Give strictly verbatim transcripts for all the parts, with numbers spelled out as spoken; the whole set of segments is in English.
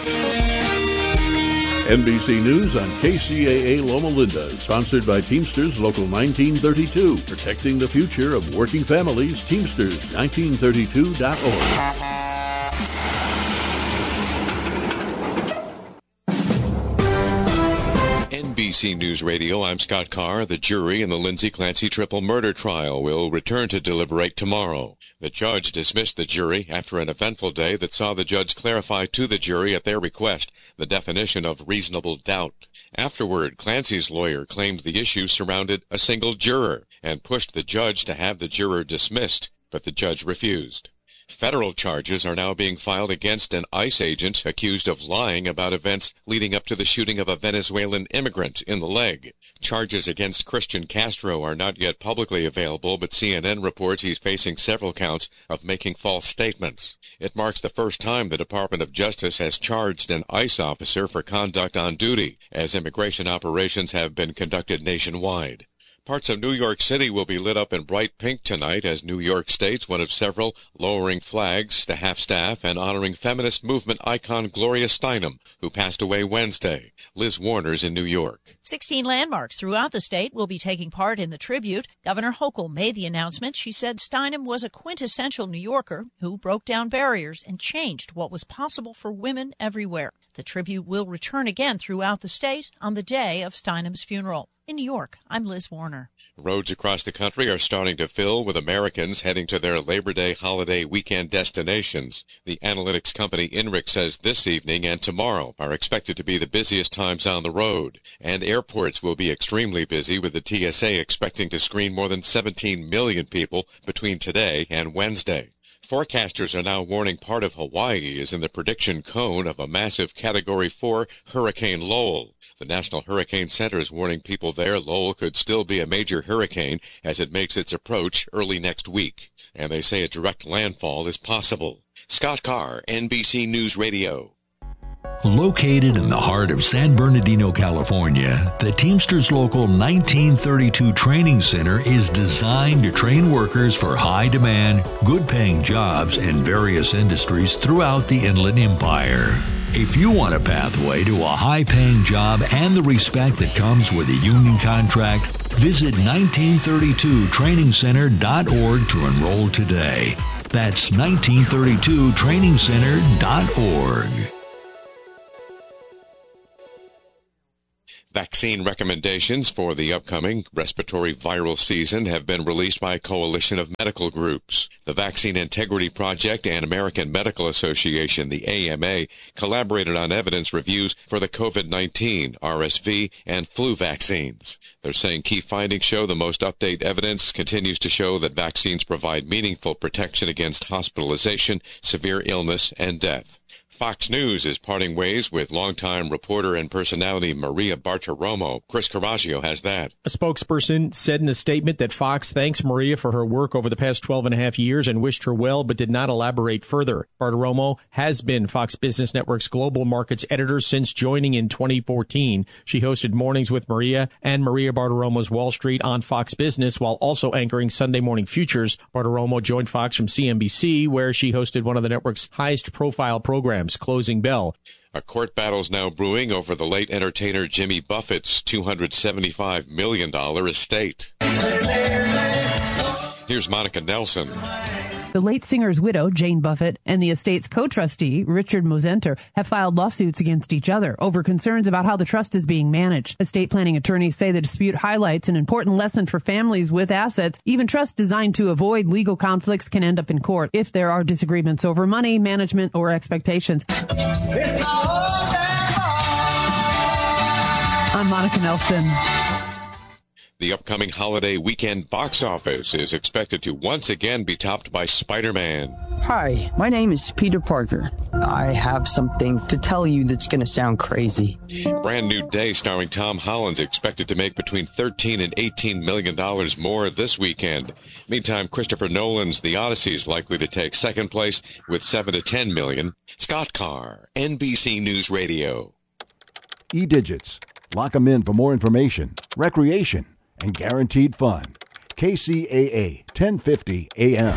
N B C News on K C A A Loma Linda, sponsored by Teamsters Local nineteen thirty-two, protecting the future of working families. Teamsters nineteen thirty-two dot org. N B C News Radio, I'm Scott Carr. The jury in the Lindsay Clancy triple murder trial will return to deliberate tomorrow. The judge dismissed the jury after an eventful day that saw the judge clarify to the jury at their request the definition of reasonable doubt. Afterward, Clancy's lawyer claimed the issue surrounded a single juror and pushed the judge to have the juror dismissed, but the judge refused. Federal charges are now being filed against an ICE agent accused of lying about events leading up to the shooting of a Venezuelan immigrant in the leg. Charges against Christian Castro are not yet publicly available, but C N N reports he's facing several counts of making false statements. It marks the first time the Department of Justice has charged an ICE officer for conduct on duty, as immigration operations have been conducted nationwide. Parts of New York City will be lit up in bright pink tonight as New York State's one of several lowering flags to half-staff and honoring feminist movement icon Gloria Steinem, who passed away Wednesday. Liz Warner's in New York. Sixteen landmarks throughout the state will be taking part in the tribute. Governor Hochul made the announcement. She said Steinem was a quintessential New Yorker who broke down barriers and changed what was possible for women everywhere. The tribute will return again throughout the state on the day of Steinem's funeral. In New York, I'm Liz Warner. Roads across the country are starting to fill with Americans heading to their Labor Day holiday weekend destinations. The analytics company INRIX says this evening and tomorrow are expected to be the busiest times on the road. And airports will be extremely busy, with the T S A expecting to screen more than seventeen million people between today and Wednesday. Forecasters are now warning part of Hawaii is in the prediction cone of a massive Category four Hurricane Lowell. The National Hurricane Center is warning people there Lowell could still be a major hurricane as it makes its approach early next week. And they say a direct landfall is possible. Scott Carr, N B C News Radio. Located in the heart of San Bernardino, California, the Teamsters Local nineteen thirty-two Training Center is designed to train workers for high-demand, good-paying jobs in various industries throughout the Inland Empire. If you want a pathway to a high-paying job and the respect that comes with a union contract, visit nineteen thirty-two training center dot org to enroll today. That's nineteen thirty-two training center dot org. Vaccine recommendations for the upcoming respiratory viral season have been released by a coalition of medical groups. The Vaccine Integrity Project and American Medical Association, the A M A, collaborated on evidence reviews for the COVID nineteen, R S V, and flu vaccines. They're saying key findings show the most up-to-date evidence continues to show that vaccines provide meaningful protection against hospitalization, severe illness, and death. Fox News is parting ways with longtime reporter and personality Maria Bartiromo. Chris Carrasco has that. A spokesperson said in a statement that Fox thanks Maria for her work over the past twelve and a half years and wished her well, but did not elaborate further. Bartiromo has been Fox Business Network's global markets editor since joining in twenty fourteen. She hosted Mornings with Maria and Maria Bartiromo's Wall Street on Fox Business while also anchoring Sunday Morning Futures. Bartiromo joined Fox from C N B C, where she hosted one of the network's highest profile programs, Closing Bell. A court battle's now brewing over the late entertainer Jimmy Buffett's two hundred seventy-five million dollars estate. Here's Monica Nelson. The late singer's widow, Jane Buffett, and the estate's co-trustee, Richard Mosenter, have filed lawsuits against each other over concerns about how the trust is being managed. Estate planning attorneys say the dispute highlights an important lesson for families with assets. Even trusts designed to avoid legal conflicts can end up in court if there are disagreements over money, management, or expectations. I'm Monica Nelson. The upcoming holiday weekend box office is expected to once again be topped by Spider-Man. Hi, my name is Peter Parker. I have something to tell you that's going to sound crazy. Brand New Day starring Tom Holland's expected to make between thirteen and eighteen million dollars more this weekend. Meantime, Christopher Nolan's The Odyssey is likely to take second place with seven to ten million. Scott Carr, N B C News Radio. E-Digits. Lock them in for more information, recreation, and guaranteed fun. K C A A, ten fifty A M.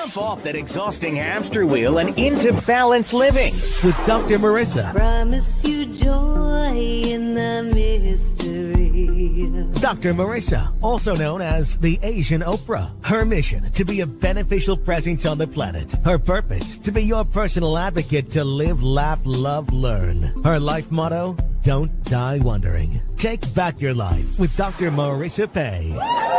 Jump off that exhausting hamster wheel and into balanced living with Doctor Marissa. Promise you joy in the mystery. Doctor Marissa, also known as the Asian Oprah. Her mission, to be a beneficial presence on the planet. Her purpose, to be your personal advocate to live, laugh, love, learn. Her life motto, don't die wondering. Take back your life with Doctor Marissa Pay.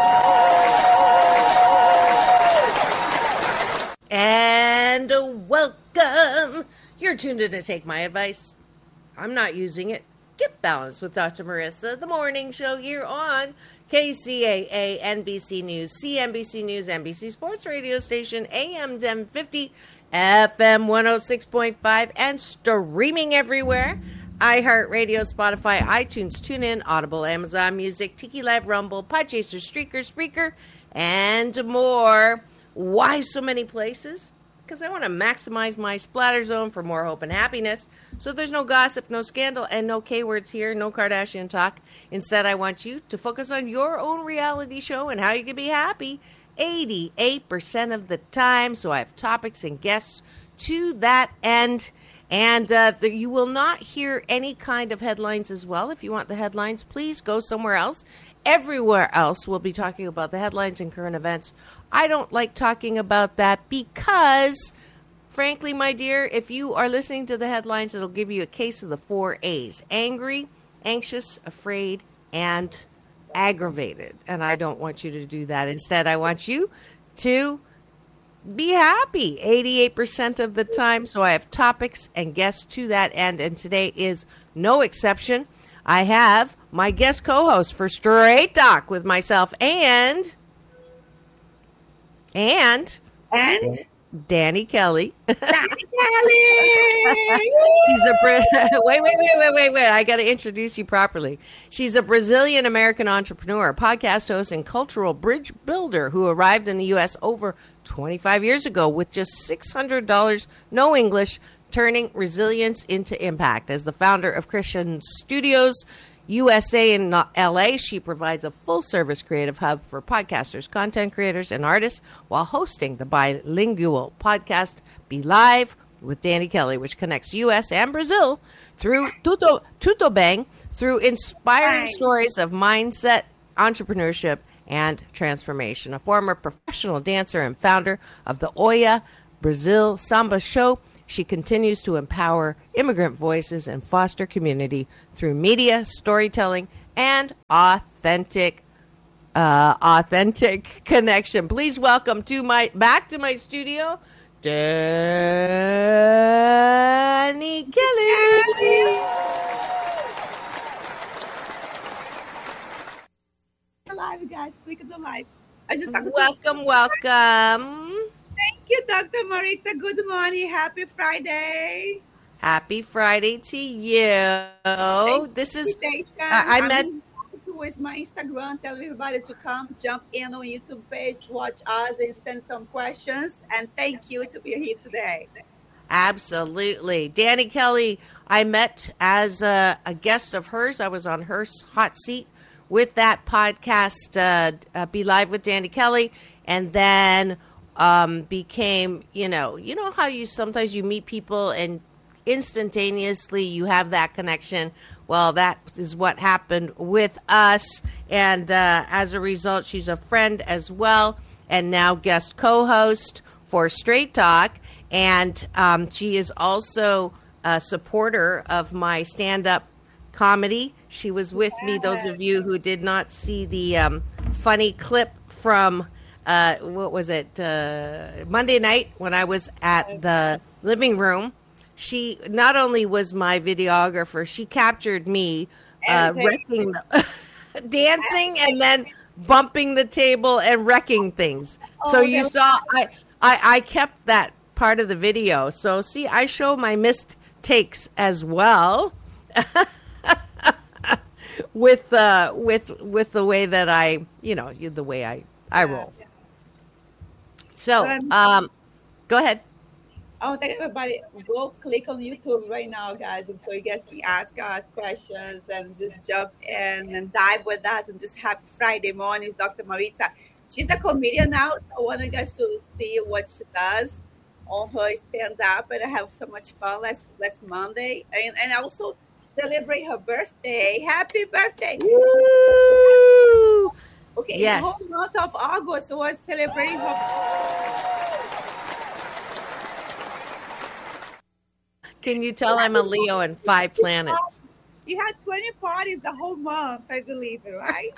And welcome. You're tuned in to Take My Advice. I'm not using it. Get balanced with Doctor Marissa, the morning show here on K C A A, N B C News, C N B C News, N B C Sports Radio Station, A M ten fifty, F M one oh six point five, and streaming everywhere. iHeartRadio, Spotify, iTunes, TuneIn, Audible, Amazon Music, Tiki Live, Rumble, Podchaser, Streaker, Spreaker, and more. Why so many places? Because I want to maximize my splatter zone for more hope and happiness. So there's no gossip, no scandal, and no K-words here, no Kardashian talk. Instead, I want you to focus on your own reality show and how you can be happy eighty-eight percent of the time. So I have topics and guests to that end. And uh, the, you will not hear any kind of headlines as well. If you want the headlines, please go somewhere else. Everywhere else, we'll be talking about the headlines and current events. I don't like talking about that because, frankly, my dear, if you are listening to the headlines, it'll give you a case of the four A's. Angry, anxious, afraid, and aggravated. And I don't want you to do that. Instead, I want you to be happy eighty-eight percent of the time. So I have topics and guests to that end. And today is no exception. I have my guest co-host for Straight Talk with myself and... And... And... Danny Kelly. Danny Kelly! She's a... Bra- wait, wait, wait, wait, wait, wait. I got to introduce you properly. She's a Brazilian-American entrepreneur, podcast host, and cultural bridge builder who arrived in the U S over twenty-five years ago with just six hundred dollars, no English, turning resilience into impact. As the founder of Christian Studios U S A in L A, she provides a full-service creative hub for podcasters, content creators, and artists while hosting the bilingual podcast Be Live with Danny Kelly, which connects U S and Brazil through Tudo, Tudo Bang, through inspiring Hi. stories of mindset, entrepreneurship, and transformation. A former professional dancer and founder of the Oya Brazil Samba Show, she continues to empower immigrant voices and foster community through media, storytelling, and authentic, uh, authentic connection. Please welcome to my back to my studio, Danny Kelly. Live, guys, click on the live. I just welcome, welcome. Thank you, Doctor Marissa. Good morning. Happy Friday. Happy Friday to you. Thanks this is uh, I, I met with my Instagram. Tell everybody to come jump in on YouTube page, watch us, and send some questions. And thank you to be here today. Absolutely, Danny Kelly. I met as a, a guest of hers. I was on her hot seat with that podcast, uh, uh, Be Live with Danny Kelly, and then um, became, you know, you know how you sometimes you meet people and instantaneously you have that connection. Well, that is what happened with us, and uh, as a result, she's a friend as well, and now guest co-host for Straight Talk, and um, she is also a supporter of my stand-up comedy. She was with me, those of you who did not see the um, funny clip from, uh, what was it, uh, Monday night when I was at the living room. She not only was my videographer, she captured me uh, wrecking, the, dancing and then bumping the table and wrecking things. So oh, you saw, I, I, I kept that part of the video. So see, I show my missed takes as well. With uh with with the way that I you know the way I I roll. So um, go ahead. I want everybody go click on YouTube right now, guys, and so you guys can ask us questions and just jump in and dive with us and just happy Friday mornings. Doctor Marissa she's a comedian now. So I want you guys to see what she does on her stand up, and I have so much fun last last Monday, and and also celebrate her birthday. Happy birthday! Woo! Okay, Yes. the whole month of August was celebrating her. Can you tell I'm a Leo in five planets? You had twenty parties the whole month, I believe it, right?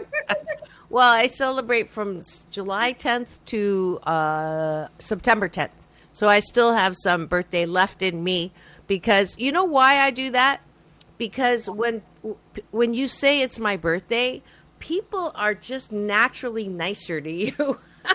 Well, I celebrate from s- July tenth to uh, September tenth. So I still have some birthday left in me because you know why I do that? Because when when you say it's my birthday, people are just naturally nicer to you.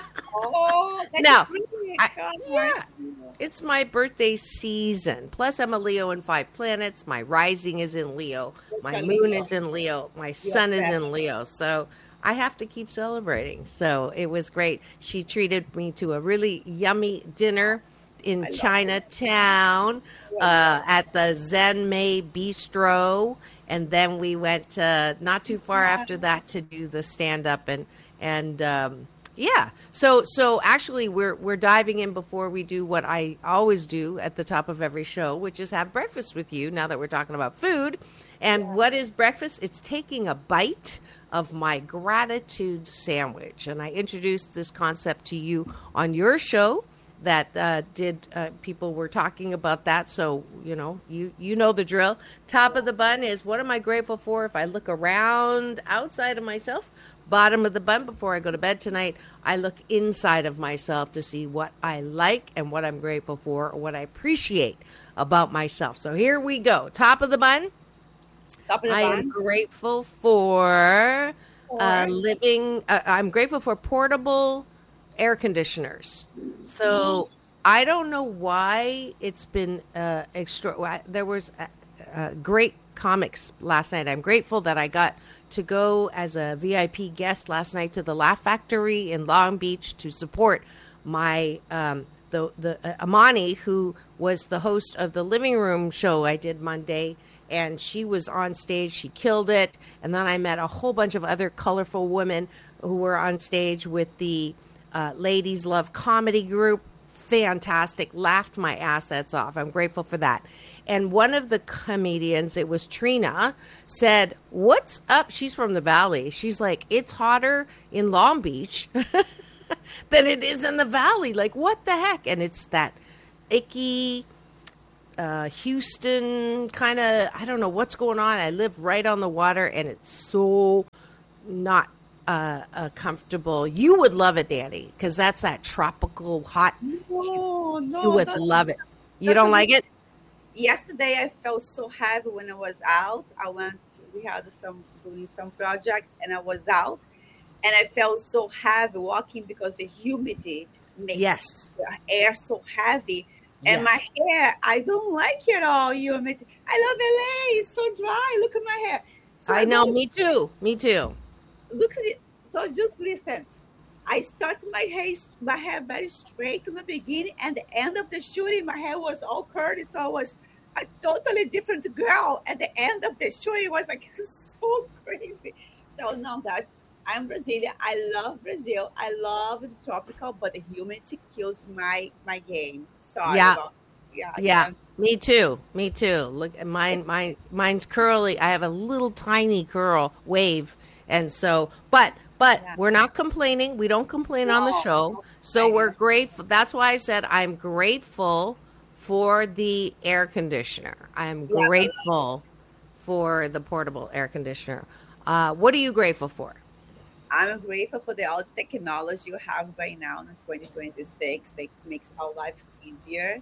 Oh, that's Now, brilliant. I- God yeah. bless you. It's my birthday season. Plus, I'm a Leo in five planets. My rising is in Leo. My Which are moon Leo. is in Leo. My sun is in Leo. So I have to keep celebrating. So it was great. She treated me to a really yummy dinner in Chinatown uh, at the Zen Mei Bistro. And then we went uh, not too far after that to do the stand-up and and um, yeah. So so actually we're we're diving in before we do what I always do at the top of every show, which is have breakfast with you. Now that we're talking about food, and what is breakfast? It's taking a bite of my gratitude sandwich, and I introduced this concept to you on your show. That uh, did uh, people were talking about that, so you know you you know the drill. Top of the bun is what am I grateful for? If I look around outside of myself, bottom of the bun before I go to bed tonight, I look inside of myself to see what I like and what I'm grateful for, or what I appreciate about myself. So here we go. Top of the bun. Top of the I bun. am grateful for uh, For- living. Uh, I'm grateful for portable air conditioners. So I don't know why it's been uh, extra. There was uh, uh, great comics last night. I'm grateful that I got to go as a V I P guest last night to the Laugh Factory in Long Beach to support my um, the the uh, Amani, who was the host of the living room show I did Monday. And she was on stage. She killed it. And then I met a whole bunch of other colorful women who were on stage with the uh, Ladies Love Comedy Group. Fantastic. Laughed my assets off. I'm grateful for that. And one of the comedians, it was Trina, said, "What's up?" She's from the Valley. She's like, "It's hotter in Long Beach than it is in the Valley. Like, what the heck?" And it's that icky uh, Houston kind of, I don't know what's going on. I live right on the water, and it's so not uh, uh, comfortable. You would love it, Danny, because that's that tropical hot. No, no, You would that's- love it. You that's don't a- like it? Yesterday I felt so heavy when I was out. I went to, we had some doing some projects and I was out and I felt so heavy walking because the humidity makes Yes. the air so heavy. And my hair, I don't like it all humidity. I love L A. It's so dry. Look at my hair. So I know. go- Me too. Me too. Look at it. So just listen. I started my hair, my hair very straight in the beginning, and the end of the shooting, my hair was all curly. So I was a totally different girl. At the end of the shooting, it was like so crazy. So no, guys, I'm Brazilian. I love Brazil. I love the tropical, but the humidity kills my my game. Sorry. Yeah. about- yeah. I Yeah, can't- me too. Me too. Look at mine. Mine. Mine's curly. I have a little tiny curl wave, and so, but, but we're not complaining. We don't complain on the No. show. So we're grateful. That's why I said I'm grateful for the air conditioner. I'm Yeah. grateful for the portable air conditioner. Uh, what are you grateful for? I'm grateful for the all the technology you have right now in twenty twenty-six that makes our lives easier.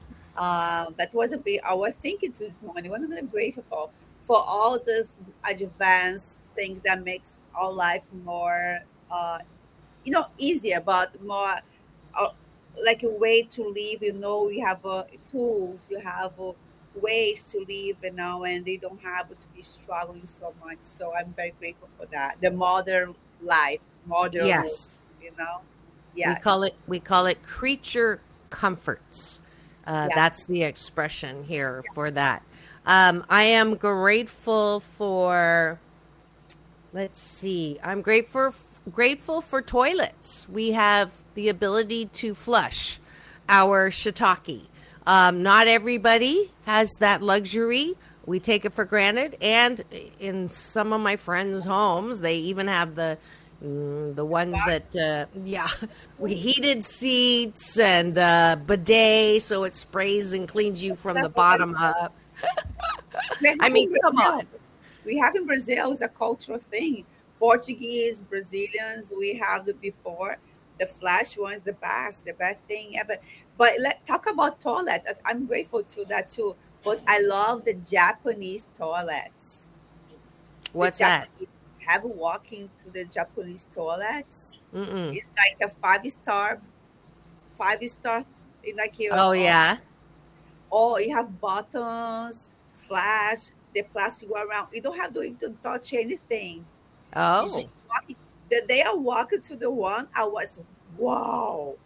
Um, that was a bit our thinking this morning. What I'm gonna grateful for for all this advanced things that makes our life more, uh, you know, easier, but more uh, like a way to live. You know, you have uh, tools, you have uh, ways to live, you know, and they don't have to be struggling so much. So I'm very grateful for that. The modern life, modern, Yes. you know, yeah. We call it we call it creature comforts. Uh, Yeah. That's the expression here for that. Um, I am grateful for. Let's see. I'm grateful grateful for toilets. We have the ability to flush our shiitake. Um, not everybody has that luxury. We take it for granted. And in some of my friends' homes, they even have the mm, the ones that, uh, yeah, we heated seats and uh, bidet, so it sprays and cleans you from the bottom up. I mean, come on. We have in Brazil, it's a cultural thing. Portuguese, Brazilians, we have the before. The flash one's the best, the best thing ever. But let talk about toilet. I'm grateful to that too. But I love the Japanese toilets. What's that? Have you walked into the Japanese toilets? Mm-mm. It's like a five star, five star. Like you. Oh yeah. Oh, you have buttons, flash. The plastic go around. You don't have to even touch anything. Oh. Walking. The day I walked to the one, I was wow.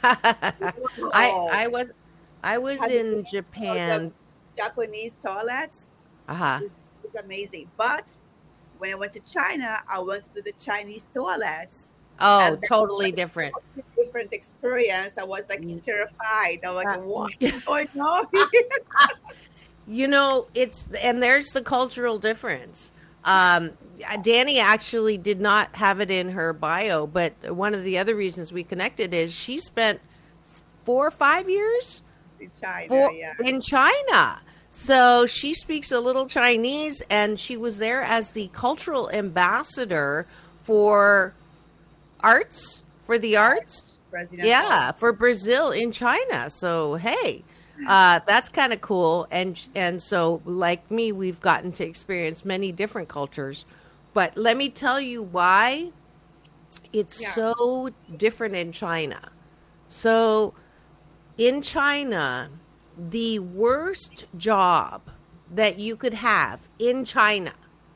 I I was I was Have in Japan. Japanese toilets. Uh-huh. It's, it's amazing. But when I went to China, I went to the Chinese toilets. Oh, totally different. Different experience. I was like terrified. I was like, what is going on? You know, it's and there's the cultural difference. Um, Danny actually did not have it in her bio, but one of the other reasons we connected is she spent four or five years in China. for, yeah. in China. So she speaks a little Chinese, and she was there as the cultural ambassador for arts, for the arts. President Yeah, for Brazil in China. So, hey, uh, that's kind of cool. And and so, like me, we've gotten to experience many different cultures. But let me tell you why it's Yeah. so different in China. So, in China, the worst job that you could have in China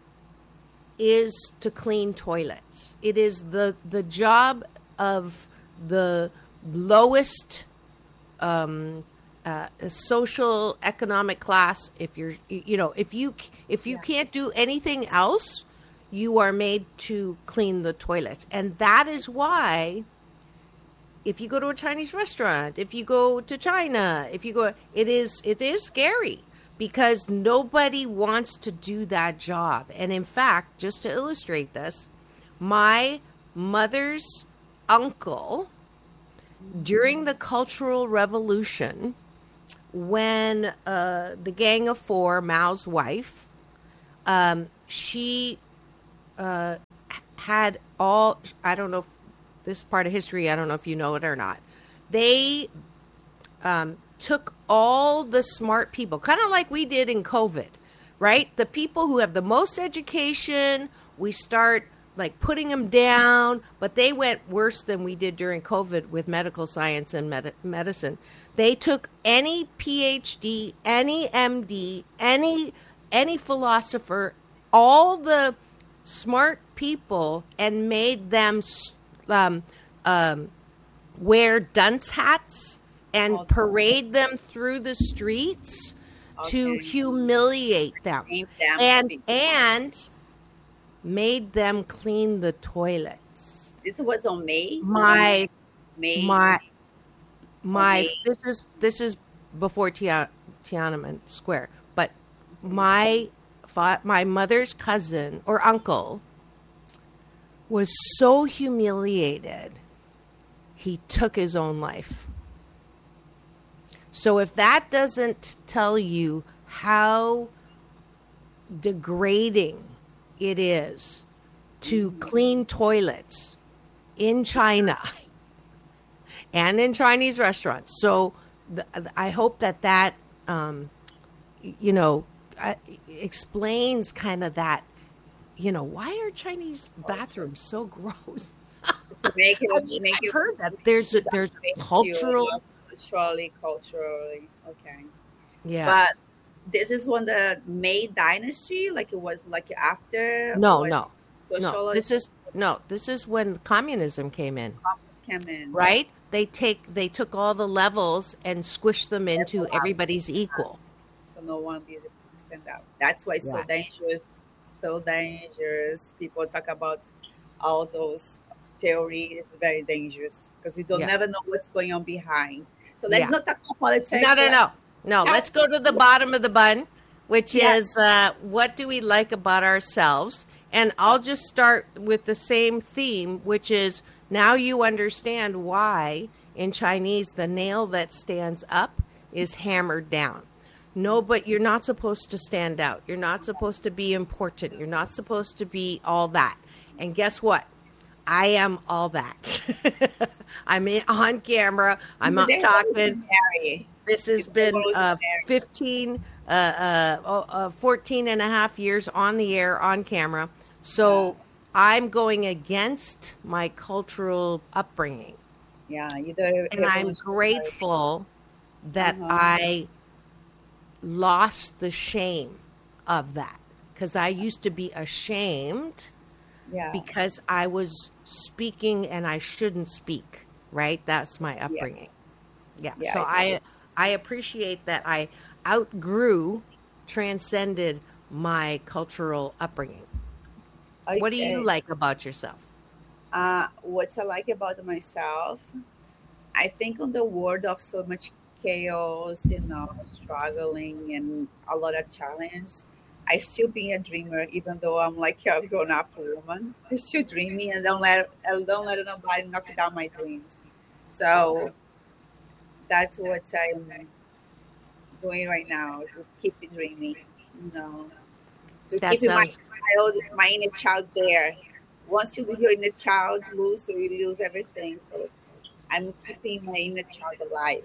is to clean toilets. It is the the job of the lowest um, uh, social economic class. If you're, you know, if you if you can't do anything else, you are made to clean the toilets, and that is why. If you go to a Chinese restaurant, if you go to China, if you go, it is it is scary because nobody wants to do that job. And in fact, just to illustrate this, my mother's uncle, during the Cultural Revolution, when uh, the Gang of Four, Mao's wife, um, she uh, had all, I don't know if this part of history, I don't know if you know it or not. They um, took all the smart people, kind of like we did in COVID, right? The people who have the most education, we start like putting them down, but they went worse than we did during COVID with medical science and med- medicine. They took any P H D, any M D, any any philosopher, all the smart people, and made them um, um, wear dunce hats and Okay. parade them through the streets to Okay. humiliate them, Shame them. and and made them clean the toilets. This was on May. My May. my my May. this is this is before Tia, Tiananmen Square, but my fa- my mother's cousin or uncle was so humiliated he took his own life. So if that doesn't tell you how degrading it is to clean toilets in China and in Chinese restaurants. So the, I hope that that, um, you know, uh, explains kind of that, you know, why are Chinese bathrooms so gross? To make it, I mean, make I've it, heard that there's a, there's makes you, cultural, uh, culturally, culturally, okay. yeah. But this is when the Mei Dynasty, like it was like after. No, when no, no. socialism This is no. This is when communism came in, came in, right? They take they took all the levels and squished them into everybody's equal. So no one did stand out. That's why it's so Yeah. dangerous. So dangerous. People talk about all those theory is very dangerous because you don't Yeah. never know what's going on behind. So let's Yeah. not talk about politics. No, no, no. No, let's go to the bottom of the bun, which Yes. is uh, what do we like about ourselves? And I'll just start with the same theme, which is now you understand why in Chinese the nail that stands up is hammered down. No, but you're not supposed to stand out. You're not supposed to be important. You're not supposed to be all that. And guess what? I am all that. I'm in, on camera. I'm not talking. This has been uh, fifteen, uh, uh, uh, fourteen and a half years on the air, on camera. So I'm going against my cultural upbringing. Yeah, you do. And I'm grateful that Uh-huh. I lost the shame of that, because I used to be ashamed Yeah. because I was speaking and I shouldn't speak, right? That's my upbringing. Yeah. Yeah, so exactly. I I appreciate that I outgrew, transcended my cultural upbringing. What do you Okay. like about yourself? Uh, what I like about myself, I think on the world of so much chaos, you know, struggling and a lot of challenge, I still being a dreamer, even though I'm like a grown up woman. I'm still dreaming and don't let I don't let nobody knock down my dreams. So that's what I'm doing right now. Just keep dreaming, you know. To That keep my sounds- child, my inner child there. Once you leave your inner child loose, you lose everything. So I'm keeping my inner child alive.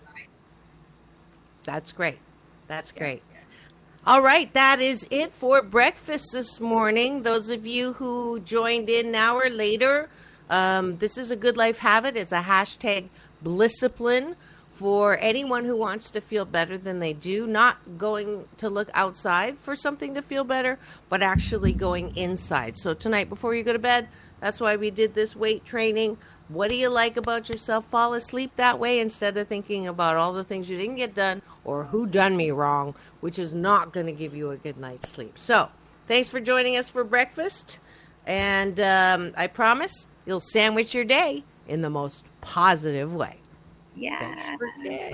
That's great. That's great. All right, that is it for breakfast this morning. Those of you who joined in an hour later, um, this is a good life habit. It's a hashtag Blisscipline for anyone who wants to feel better than they do. Not going to look outside for something to feel better, but actually going inside. So tonight, before you go to bed, that's why we did this weight training. What do you like about yourself? Fall asleep that way instead of thinking about all the things you didn't get done or who done me wrong, which is not going to give you a good night's sleep. So thanks for joining us for breakfast. And um, I promise you'll sandwich your day in the most positive way. Yeah. Thanks for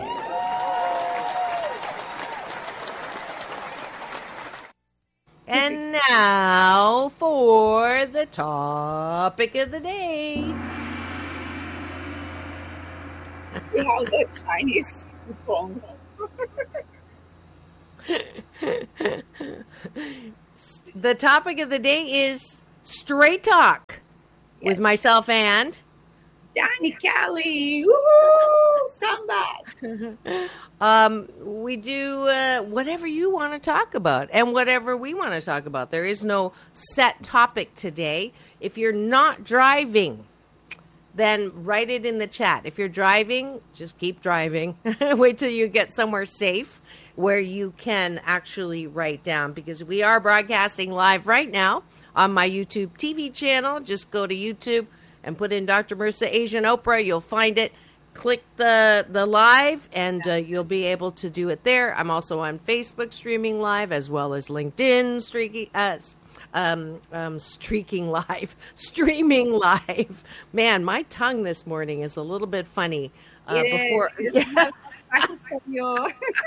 And now for the topic of the day. We have the Chinese phone. The topic of the day is straight talk with myself and Danny Kelly. Woo! Samba. um, we do uh, whatever you want to talk about and whatever we want to talk about. There is no set topic today. If you're not driving, then write it in the chat. If you're driving, just keep driving. Wait till you get somewhere safe where you can actually write down, because we are broadcasting live right now on my YouTube T V channel. Just go to YouTube and put in Doctor Marissa Asian Oprah. You'll find it. Click the, the live, and uh, you'll be able to do it there. I'm also on Facebook streaming live, as well as LinkedIn streaking, uh, um, um, streaking live, streaming live. Man, my tongue this morning is a little bit funny. Uh, It is. before, It's yeah. not fashion for you.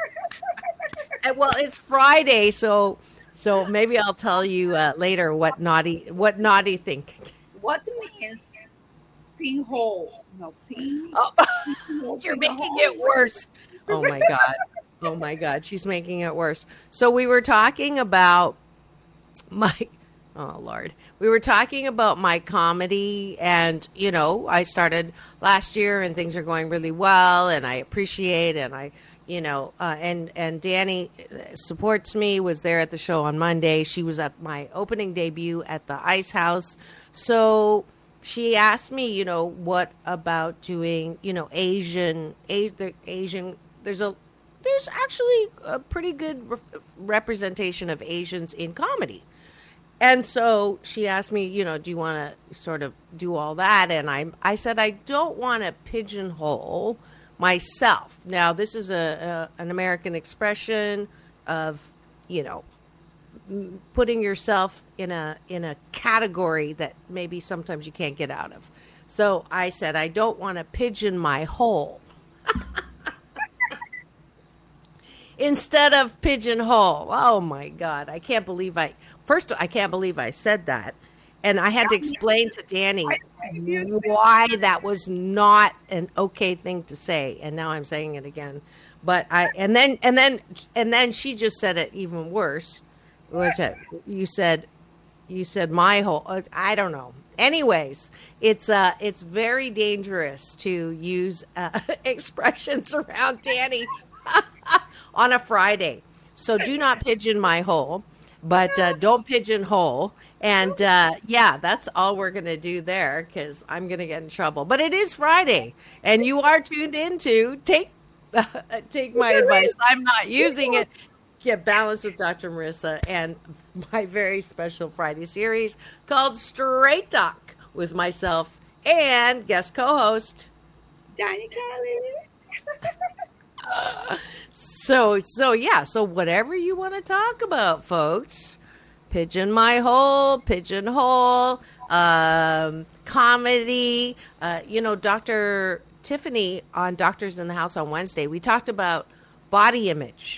And, well, it's Friday, so so maybe I'll tell you uh, later what naughty what naughty thinking. What means pinhole? No, pin. Oh, you're making it worse. Oh my God. Oh my God. She's making it worse. So we were talking about my, oh Lord. We were talking about my comedy, and, you know, I started last year and things are going really well, and I appreciate, and I, you know, uh, and, and Danny supports me, was there at the show on Monday. She was at my opening debut at the Ice House. So she asked me, you know, what about doing, you know, Asian, a, the Asian, there's a, there's actually a pretty good re- representation of Asians in comedy. And so she asked me, you know, do you want to sort of do all that? And I, I said, I don't want to pigeonhole myself. Now, this is a, a an American expression of, you know, putting yourself in a in a category that maybe sometimes you can't get out of. So I said, I don't want to pigeon my hole. Instead of pigeonhole. Oh my God. I can't believe I, first, I can't believe I said that. And I had to explain to Danny why that was not an okay thing to say. And now I'm saying it again. But I, and then, and then, and then she just said it even worse. What was it? You said, you said my hole. I don't know. Anyways, it's uh, it's very dangerous to use uh, expressions around Danny on a Friday. So do not pigeon my hole, but uh, don't pigeonhole. And uh, yeah, that's all we're going to do there because I'm going to get in trouble. But it is Friday, and you are tuned into Take uh, Take My Advice. I'm not using it. Get Balanced with Doctor Marissa and my very special Friday series called Straight Talk with myself and guest co-host Danny Kelly. uh, so so yeah, so whatever you want to talk about, folks. Pigeon my hole, pigeonhole, um, comedy. Uh, you know, Doctor Tiffany on Doctors in the House on Wednesday, we talked about body image.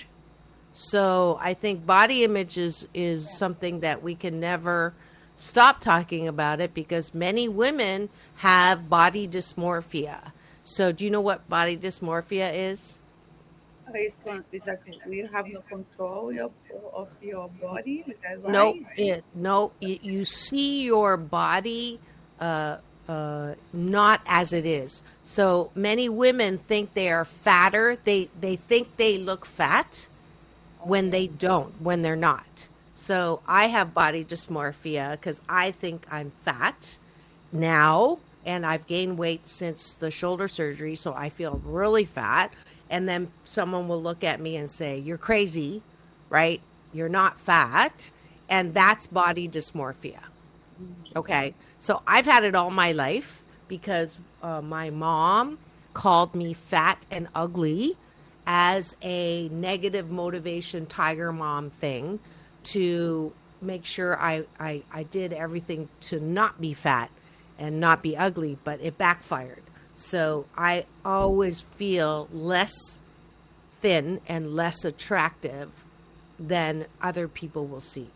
So I think body image is, is something that we can never stop talking about it because many women have body dysmorphia. So do you know what body dysmorphia is? It's, it's like you have no control of, of your body. Is that right? No, it, no. You, you see your body uh, uh, not as it is. So many women think they are fatter. They they think they look fat when they don't, when they're not. So I have body dysmorphia because I think I'm fat now, and I've gained weight since the shoulder surgery, so I feel really fat. And then someone will look at me and say, you're crazy, right? You're not fat. And that's body dysmorphia. Okay. So I've had it all my life because uh, my mom called me fat and ugly as a negative motivation tiger mom thing to make sure I, I, I did everything to not be fat and not be ugly, but it backfired. So I always feel less thin and less attractive than other people will see.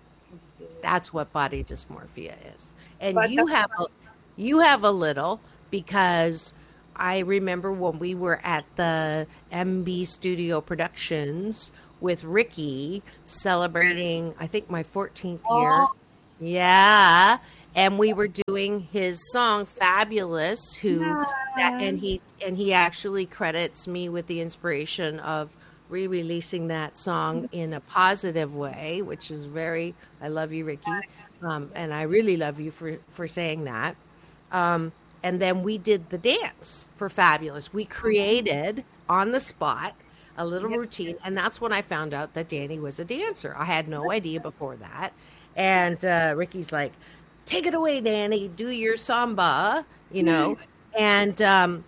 That's what body dysmorphia is. And but you have a, you have a little because I remember when we were at the M B Studio Productions with Ricky celebrating, I think, my fourteenth year. Oh. Yeah. And we were doing his song Fabulous, who that, and he and he actually credits me with the inspiration of re-releasing that song in a positive way, which is very, I love you, Ricky. Um, and I really love you for, for saying that. Um, and then we did the dance for Fabulous. We created on the spot a little routine. And that's when I found out that Danny was a dancer. I had no idea before that. And uh, Ricky's like, take it away, Danny, do your samba, you know. And um,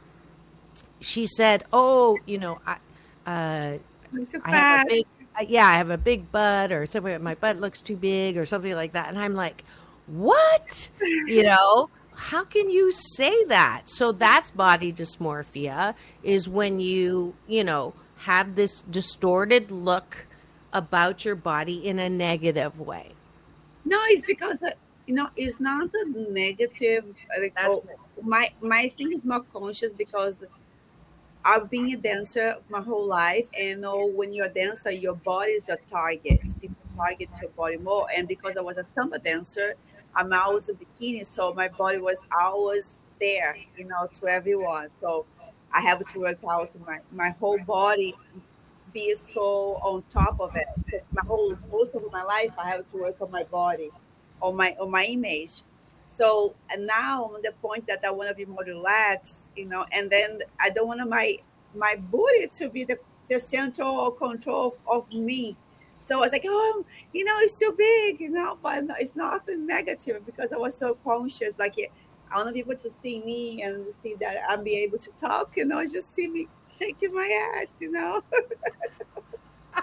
she said, oh, you know, I, uh, I have a big, uh, yeah, I have a big butt or something. My butt looks too big or something like that. And I'm like, what? You know, how can you say that? So that's body dysmorphia, is when you, you know, have this distorted look about your body in a negative way. No, it's because... Uh- You know, it's not a negative. Like, oh, my my thing is more conscious because I've been a dancer my whole life, and you know, when you're a dancer, your body is your target. People target your body more, and because I was a samba dancer, I'm always a bikini, so my body was always there, you know, to everyone. So I have to work out my my whole body, be so on top of it. My whole most of my life, I have to work on my body. On my on my image. So and now I'm at the point that I want to be more relaxed, you know, and then I don't want my my booty to be the, the center or control of, of me. So I was like, oh, you know, it's too big, you know, but it's nothing negative because I was so conscious. Like I want people to see me and see that I'm be able to talk, you know, just see me shaking my ass, you know.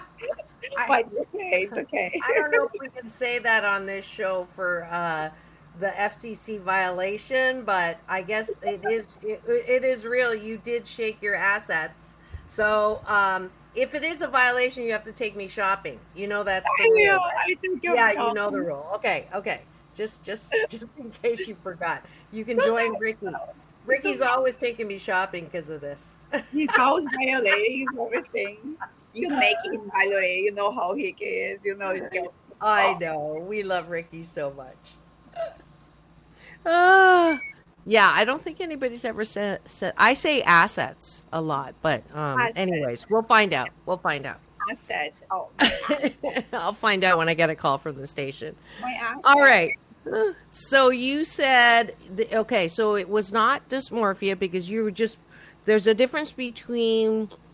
But it's okay. It's okay. I don't know if we can say that on this show for uh, the F C C violation, but I guess it is it, it is real. You did shake your assets. So um, if it is a violation, you have to take me shopping. You know that's the I rule. know. Right? I think you're Yeah, shopping. you know the rule. Okay, okay. Just just just in case you forgot, you can join Ricky. Ricky's always taking me shopping because of this. He's always violating everything. You make him violate. You know how he is. You know. He's I know. We love Ricky so much. Uh, yeah, I don't think anybody's ever said, said I say assets a lot, but um, Assets. anyways, we'll find out. We'll find out. Asset. Oh, I'll find out when I get a call from the station. my asset. All right. So you said, okay, so it was not dysmorphia because you were just, there's a difference between